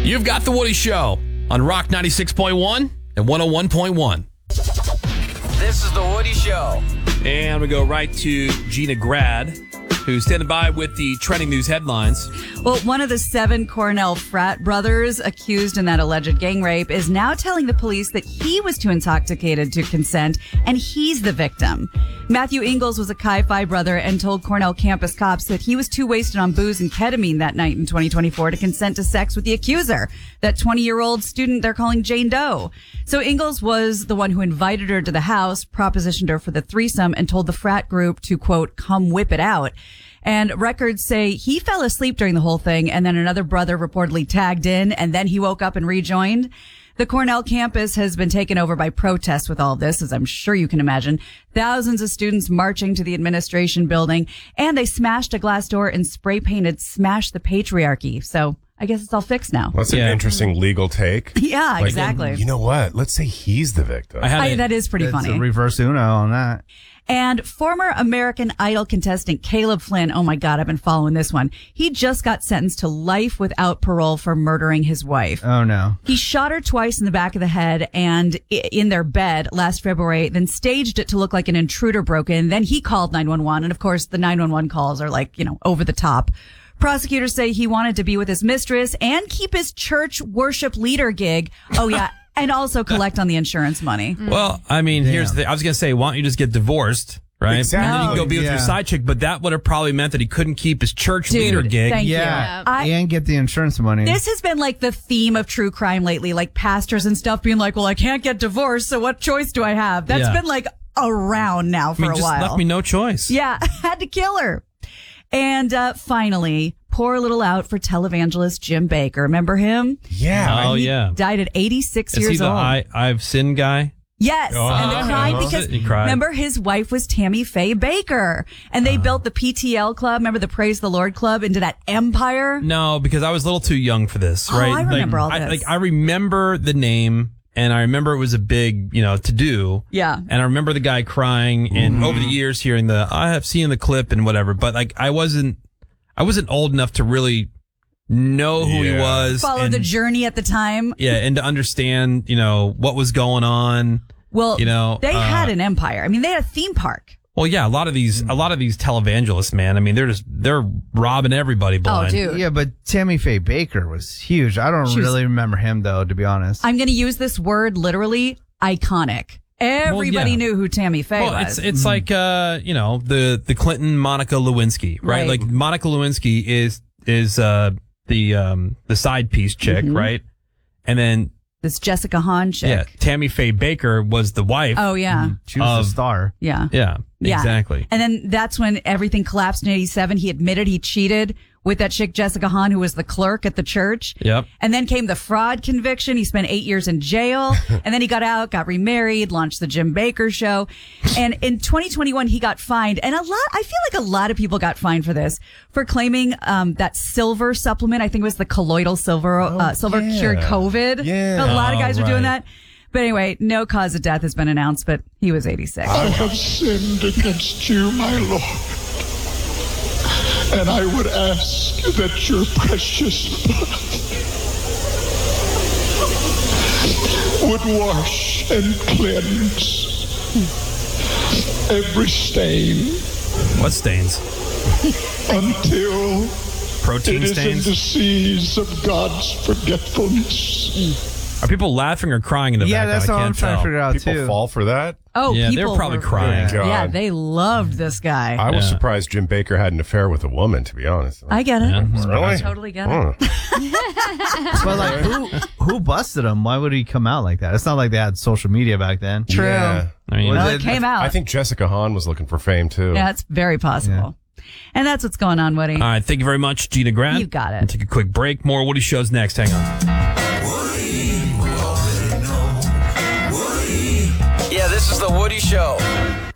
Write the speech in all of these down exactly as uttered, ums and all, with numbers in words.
You've got The Woody Show on Rock ninety-six point one and one oh one point one. This is The Woody Show. And we go right to Gina Grad, who's standing by with the trending news headlines. Well, one of the seven Cornell frat brothers accused in that alleged gang rape is now telling the police that he was too intoxicated to consent and he's the victim. Matthew Ingalls was a Chi Phi brother and told Cornell campus cops that he was too wasted on booze and ketamine that night in twenty twenty-four to consent to sex with the accuser, that twenty-year-old student they're calling Jane Doe. So Ingalls was the one who invited her to the house, propositioned her for the threesome, and told the frat group to, quote, come whip it out. And records say he fell asleep during the whole thing, and then another brother reportedly tagged in, and then he woke up and rejoined. The Cornell campus has been taken over by protests with all this, as I'm sure you can imagine. Thousands of students marching to the administration building, and they smashed a glass door and spray painted "Smash the Patriarchy." So I guess it's all fixed now. Well, that's Yeah. an interesting legal take. Yeah, Like, exactly. You know what? Let's say he's the victim. I had I, a- that is pretty It's funny. a reverse Uno on that. And former American Idol contestant Caleb Flynn, oh my God, I've been following this one. He just got sentenced to life without parole for murdering his wife. Oh, no. He shot her twice in the back of the head and i- in their bed last February, then staged it to look like an intruder broke in. Then he called nine one one. And of course, the nine one one calls are like, you know, over the top. Prosecutors say he wanted to be with his mistress and keep his church worship leader gig. Oh, yeah. And also collect on the insurance money. Well, I mean, here's the I was going to say, why don't you just get divorced, right? Exactly. And then you can go be with Yeah. your side chick, but that would have probably meant that he couldn't keep his church Dude, leader gig. thank Yeah. you. I, And get the insurance money. This has been like the theme of true crime lately, like pastors and stuff being like, well, I can't get divorced, so what choice do I have? That's Yeah. been like around now for I mean, a just while. left me no choice. Yeah, had to kill her. And uh, finally, poor little out for televangelist Jim Baker. Remember him? Yeah. Oh, yeah. Died at eighty-six Is he years the old. I, I've sinned guy? Yes, Oh, and they cried uh-huh. because He cried. remember his wife was Tammy Faye Baker, and they built the P T L club. Remember the Praise the Lord club into that empire. No, because I was a little too young for this, Oh, right? I remember like, all I, this. like, I remember the name, and I remember it was a big, you know, to do. Yeah. And I remember the guy crying, and over the years hearing the, I have seen the clip and whatever, but like, I wasn't, I wasn't old enough to really know who he Yeah. was. Follow and, the journey at the time. Yeah, and to understand, you know, what was going on. Well, You know, they uh, had an empire. I mean, they had a theme park. Well, yeah, a lot of these, a lot of these televangelists, man. I mean, they're just, they're robbing everybody blind. Oh, dude. Yeah, but Tammy Faye Baker was huge. I don't She was- really remember him, though, to be honest. I'm going to use this word literally, iconic. Everybody yeah. knew who Tammy Faye Well, was. it's it's like uh, you know, the the Clinton Monica Lewinsky, right? Right. Like Monica Lewinsky is is uh the um the side piece chick, Mm-hmm. right? And then this Jessica Hahn chick. yeah, Tammy Faye Baker was the wife. Oh, yeah. She was of- a star. Yeah. Yeah, Yeah. exactly. And then that's when everything collapsed in eighty-seven. He admitted he cheated with that chick, Jessica Hahn, who was the clerk at the church. Yep. And then came the fraud conviction. He spent eight years in jail. And then he got out, got remarried, launched the Jim Baker show. And in twenty twenty-one, he got fined. And a lot, I feel like a lot of people got fined for this, for claiming um, that silver supplement. I think it was the colloidal silver, uh, silver yeah. cured COVID. Yeah. A lot of guys Oh, were doing right. that. But anyway, no cause of death has been announced, but he was eighty-six. I have sinned against you, my Lord. And I would ask that your precious blood would wash and cleanse every stain What stains? until Protein it is in stains? the seas of God's forgetfulness. Are people laughing or crying in the Yeah, background? that's I what I'm can't trying to tell. figure out, People too. fall for that? Oh, Yeah, people they're probably were- crying. God. Yeah, they loved this guy. I was Yeah. surprised Jim Baker had an affair with a woman, to be honest. I get it. Yeah. Really? I totally get it. Huh. But, like, who, who busted him? Why would he come out like that? It's not like they had social media back then. True. Yeah. I mean, Well, Was it it- came out. I think Jessica Hahn was looking for fame, too. Yeah, it's very possible. And that's what's going on, Woody. all right, thank you very much, Gina Grant. You got it. We'll take a quick break. More Woody Shows next. Hang on. Yeah, this is The Woody Show.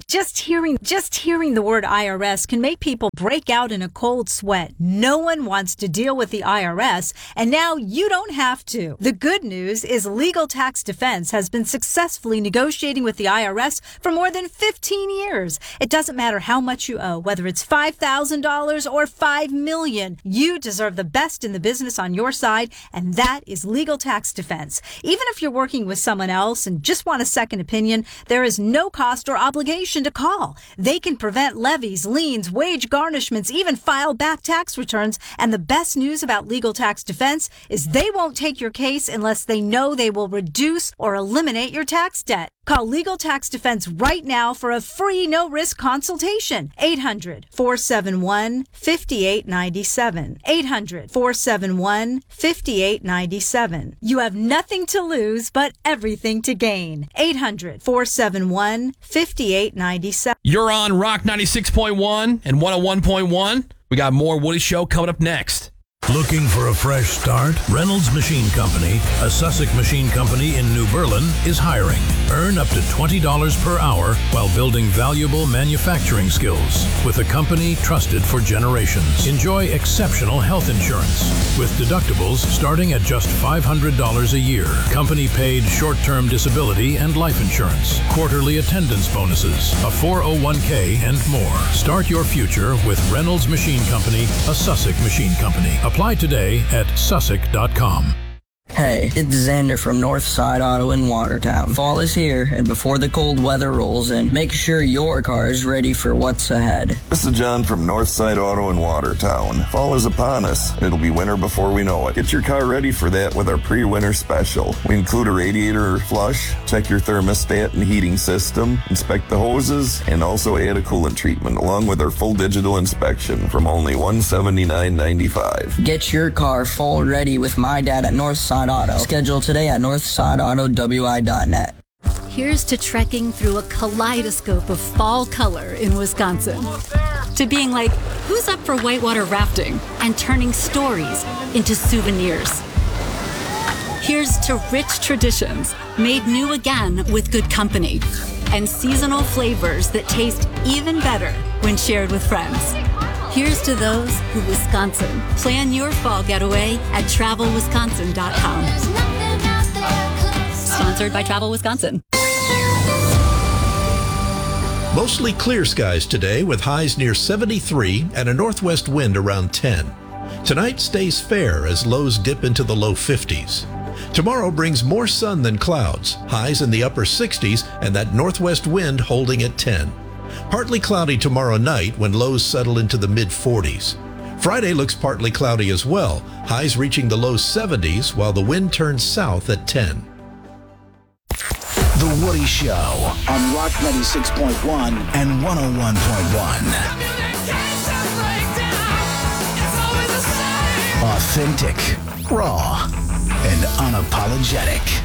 Just hearing, just hearing the word I R S can make people break out in a cold sweat. No one wants to deal with the I R S, and now you don't have to. The good news is Legal Tax Defense has been successfully negotiating with the I R S for more than fifteen years. It doesn't matter how much you owe, whether it's five thousand dollars or five million dollars. You deserve the best in the business on your side, and that is Legal Tax Defense. Even if you're working with someone else and just want a second opinion, there is no cost or obligation to call. They can prevent levies, liens, wage garnishments, even file back tax returns. And the best news about Legal Tax Defense is they won't take your case unless they know they will reduce or eliminate your tax debt. Call Legal Tax Defense right now for a free no-risk consultation. eight hundred, four seven one, five eight nine seven. eight hundred, four seven one, five eight nine seven. You have nothing to lose, but everything to gain. eight hundred, four seven one, five eight nine seven. You're on Rock ninety-six point one and one oh one point one. We got more Woody Show coming up next. Looking for a fresh start? Reynolds Machine Company, a Sussex machine company in New Berlin, is hiring. Earn up to twenty dollars per hour while building valuable manufacturing skills with a company trusted for generations. Enjoy exceptional health insurance with deductibles starting at just five hundred dollars a year. Company paid short-term disability and life insurance, quarterly attendance bonuses, a four oh one k, and more. Start your future with Reynolds Machine Company, a Sussex machine company. Apply today at sussex dot com. Hey, it's Xander from Northside Auto in Watertown. Fall is here, and before the cold weather rolls in, make sure your car is ready for what's ahead. This is John from Northside Auto in Watertown. Fall is upon us. It'll be winter before we know it. Get your car ready for that with our pre-winter special. We include a radiator flush, check your thermostat and heating system, inspect the hoses, and also add a coolant treatment, along with our full digital inspection from only one hundred seventy-nine ninety-five. Get your car full ready with my dad at Northside Auto. Schedule today at northside auto w i dot net. Here's to trekking through a kaleidoscope of fall color in Wisconsin. To being like, who's up for whitewater rafting? And turning stories into souvenirs. Here's to rich traditions made new again with good company. And seasonal flavors that taste even better when shared with friends. Here's to those who Wisconsin. Plan your fall getaway at travel wisconsin dot com. Sponsored by Travel Wisconsin. Mostly clear skies today with highs near seventy-three and a northwest wind around ten. Tonight stays fair as lows dip into the low fifties. Tomorrow brings more sun than clouds, highs in the upper sixties and that northwest wind holding at ten. Partly cloudy tomorrow night when lows settle into the mid forties. Friday looks partly cloudy as well, highs reaching the low seventies while the wind turns south at ten. The Woody Show on Rock ninety-six point one and one oh one point one. Authentic, raw, and unapologetic.